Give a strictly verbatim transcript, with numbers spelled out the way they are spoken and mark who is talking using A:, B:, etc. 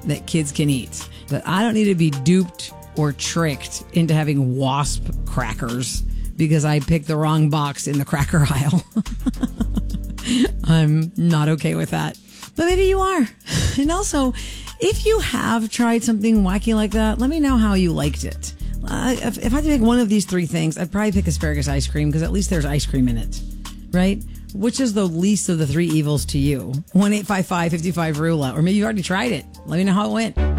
A: that kids can eat. But I don't need to be duped or tricked into having wasp crackers because I picked the wrong box in the cracker aisle. I'm not okay with that. But maybe you are. And also, if you have tried something wacky like that, let me know how you liked it. Uh, if, if I had to pick one of these three things, I'd probably pick asparagus ice cream because at least there's ice cream in it, right? Which is the least of the three evils to you? one eight five five, five five, R U L A. Or maybe you already tried it. Let me know how it went.